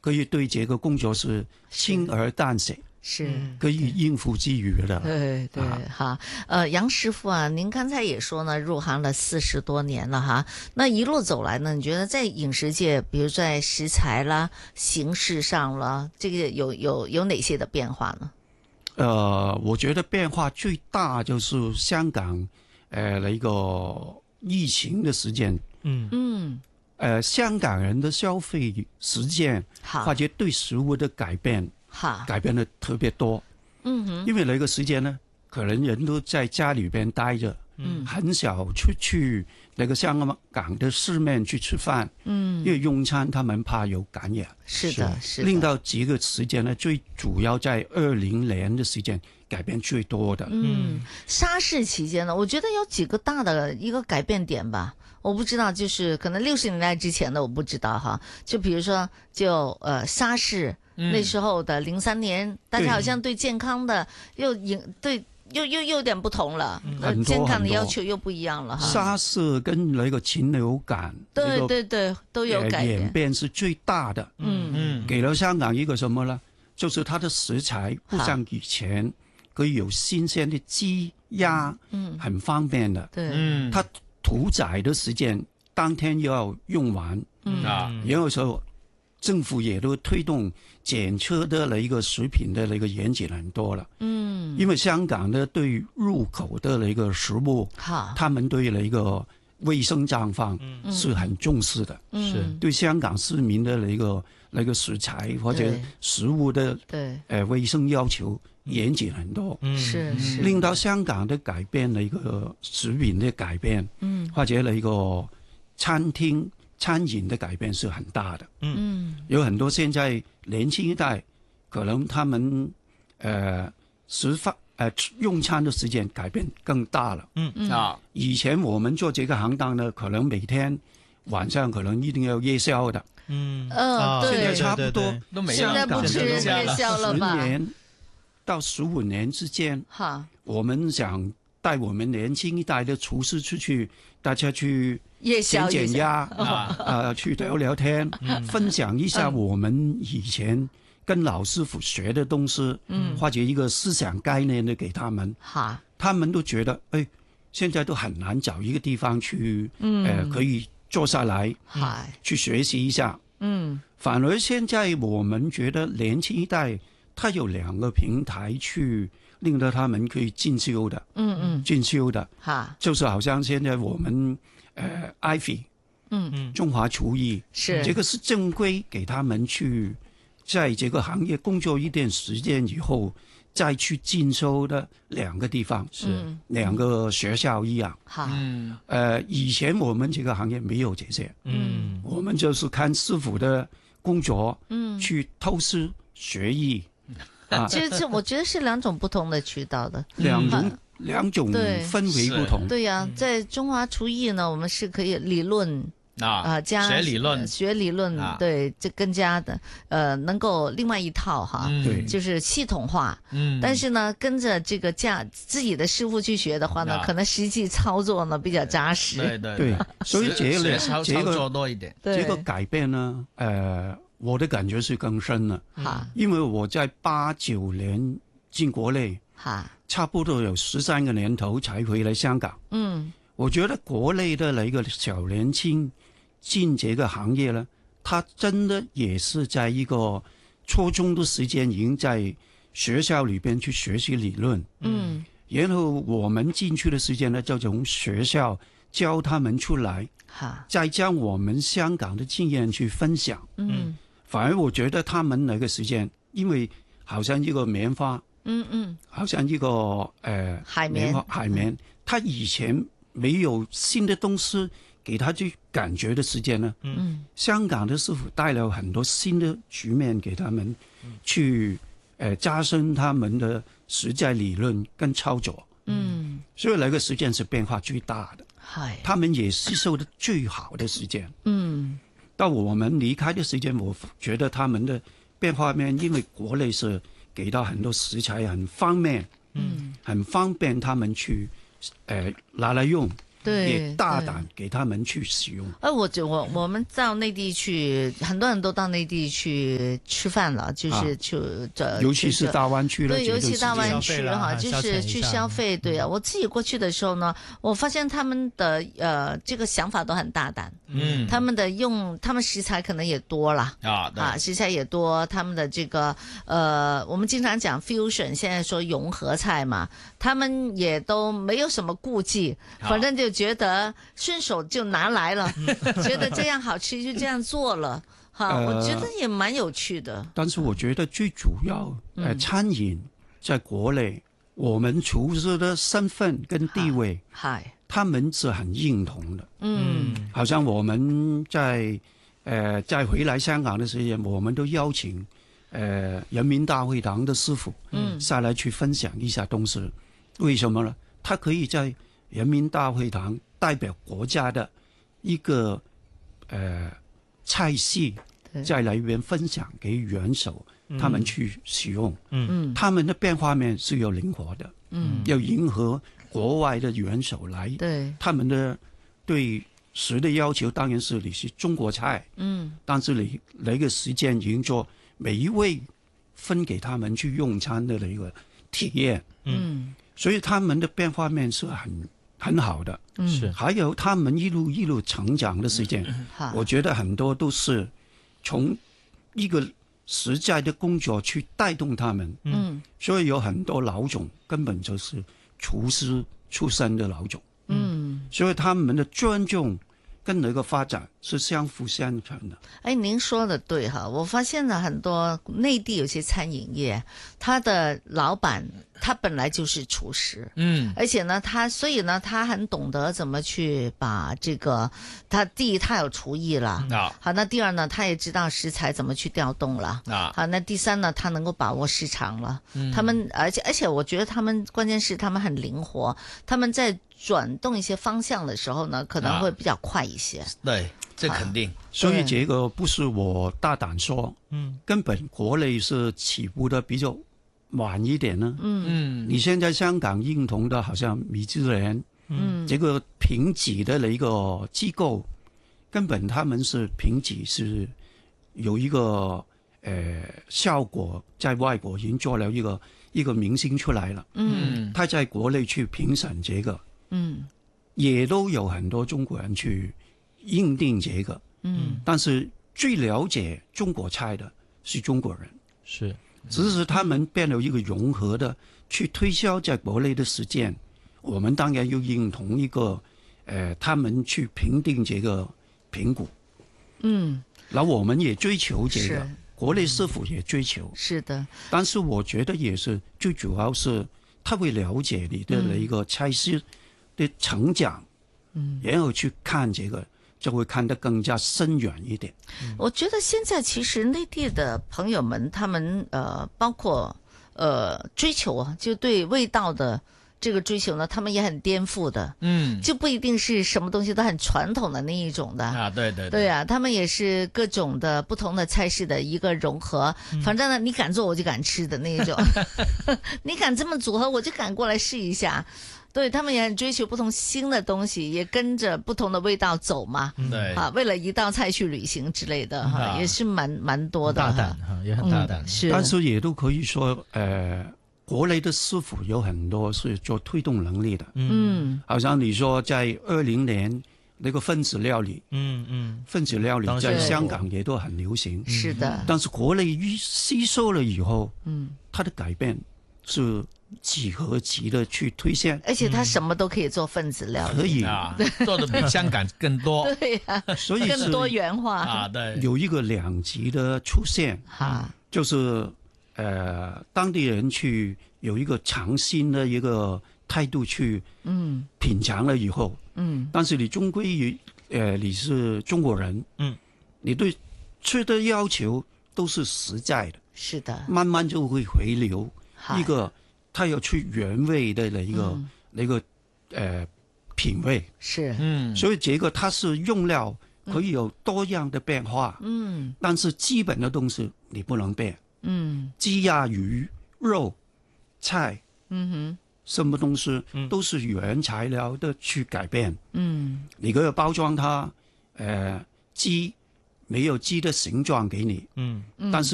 可以对这个工作是轻而淡写， 是可以应付之余的。 对对哈，杨师傅啊，您刚才也说呢，入行了40多年了哈，那一路走来呢，你觉得在饮食界，比如在食材啦、形式上啦，这个有哪些的变化呢？ 我觉得变化最大就是香港那个疫情的时间，香港人的消费实践或者对食物的改变的特别多。因为那个时间呢，可能人都在家里边待着，很少出去那个香港的市面去吃饭，因为用餐他们怕有感染。 是的，是的。 令到几个时间呢，最主要在20年的时间改变最多的。 沙士期间呢，我觉得有几个大的一个改变点吧。我不知道，就是可能60年代之前的我不知道哈。就比如说，沙士那时候的03年，大家好像对健康的又有点不同了，健康的要求又不一样了哈。 沙士跟那个禽流感， 对都有改变， 演变是最大的。给了香港一个什么呢？就是它的食材不像以前可以有新鲜的鸡鸭，很方便的。 对， 它屠宰的时间当天要用完，然后说政府也都推动检测的那一个食品的那个严谨很多了。因为香港的对入口的那个食物，他们对那个卫生状况是很重视的，对香港市民的那个食材或者食物的卫生要求严谨很多， 是令到香港的改变那个食品的改变，或者那个餐饮的改变是很大的。有很多现在年轻一代，可能他们用餐的时间改变更大了。以前我们做这个行当呢，可能每天晚上可能一定要夜宵的。 对， 现在差不多， 现在不吃夜宵了吧 ？10年到15年之间，我们想带我们年轻一代的厨师出去，大家去减压去聊聊天，分享一下我们以前跟老师傅学的东西，或者一个思想概念的给他们，他们都觉得现在都很难找一个地方去，可以坐下来，去学习一下。反而现在我们觉得年轻一代，他有2个平台去令到他们可以进修的，进修的，就是好像现在我们IFI，中华厨艺，这个是正规给他们去在这个行业工作一段时间以后再去进修的2个地方，是2个学校一样。以前我们这个行业没有这些，我们就是看师傅的工作，去偷师学艺。 其实我觉得是2种不同的渠道的， 两种氛围不同。 对呀，在中华厨艺呢，我们是可以理论。加学理论，对，这更加的能够另外一套哈，就是系统化。但是呢，跟着这个自己的师傅去学的话呢，可能实际操作呢比较扎实。 对，所以操作多一点。 这个改变呢，我的感觉是更深了。因为我在89年进国内，差不多有13个年头才回来香港。我觉得国内的那个小年轻进这个行业呢，他真的也是在一个初中的时间已经在学校里边去学习理论，然后我们进去的时间呢，就从学校教他们出来，再将我们香港的经验去分享。反而我觉得他们那个时间，因为好像一个棉花，好像一个海绵，他以前没有新的东西给他去感觉的时间呢，香港的师傅带了很多新的局面给他们，去加深他们的实在理论跟操作。所以那个时间是变化最大的，他们也吸收的最好的时间。到我们离开的时间，我觉得他们的变化面，因为国内是给到很多食材很方便，很方便他们去拿来用， 对， 也大胆给他们去使用。 我们到内地去，很多人都到内地去吃饭了，就是尤其是大湾区了， 对，尤其大湾区哈，就是去消费。对啊，我自己过去的时候呢，我发现他们的这个想法都很大胆，他们食材可能也多了食材也多，他们的这个我们经常讲 fusion， 现在说融合菜嘛，他们也都没有什么顾忌，反正就觉得顺手就拿来了，觉得这样好吃就这样做了。我觉得也蛮有趣的。 但是我觉得最主要，餐饮在国内，我们厨师的身份跟地位，他们是很认同的。好像我们在回来香港的时间，我们都邀请人民大会堂的师傅下来去分享一下东西。为什么呢？他可以在人民大会堂代表国家的一个菜系在那边分享给元首他们去使用。他们的变化面是要灵活的，要迎合国外的元首来。他们的对食的要求当然是你是中国菜，但是你那个时间已经做每一位分给他们去用餐的那个体验。所以他们的变化面是很好的。 是， 还有他们一路成长的时间，我觉得很多都是从一个实在的工作去带动他们。所以有很多老总根本就是厨师出身的老总。所以他们的尊重跟那个发展是相辅相成的。 您说的对哈，我发现了很多内地有些餐饮业，他的老板他本来就是厨师，而且呢，所以呢，他很懂得怎么去把这个，第一他有厨艺了，好，那第二呢，他也知道食材怎么去调动了，好，那第三呢，他能够把握市场了，他们而且我觉得他们关键是他们很灵活，他们在转动一些方向的时候呢，可能会比较快一些。 对，这肯定。 所以这个不是我大胆说，根本国内是起步的比较晚一点呢。你现在香港认同的好像米芝莲，这个评级的那个机构，根本他们是评级是有一个效果，在外国已经做了一个明星出来了。他在国内去评审这个。也都有很多中国人去认定这个。但是最了解中国菜的是中国人， 是， 只是他们变了一个融合的去推销在国内的实践，我们当然要认同一个他们去评定这个评估。然后我们也追求这个，国内师傅也追求。 是的， 但是我觉得也是最主要是他会了解你的那个菜式的成长，然后去看这个，就会看得更加深远一点。 我觉得现在其实内地的朋友们，他们包括追求啊，就对味道的这个追求呢，他们也很颠覆的。就不一定是什么东西都很传统的那一种的对啊，他们也是各种的不同的菜式的一个融合。反正呢，你敢做我就敢吃的那一种，你敢这么组合，我就敢过来试一下。对，他们也很追求不同新的东西，也跟着不同的味道走嘛。 对， 为了一道菜去旅行之类的也是蛮多的。 大胆也很大胆。 是， 但是也都可以说，国内的师傅有很多是做推动能力的。好像你说在20年那个分子料理，分子料理在香港也都很流行。 是的。 但是国内吸收了以后，它的改变是几何级的去推荐， 而且他什么都可以做分子料理， 可以做的比香港更多。 对呀， 所以更多元化对， 有一个两极的出现就是当地人去有一个尝新的一个态度去品尝了以后，但是你终归你是中国人，你对吃的要求都是实在的， 是的， 慢慢就会回流一个他要去原味的那个品味。 是， 所以这个它是用料可以有多样的变化，但是基本的东西你不能变。鸡鸭鱼肉菜， 什么东西都是原材料的去改变。你可以包装它，鸡没有鸡的形状给你，但是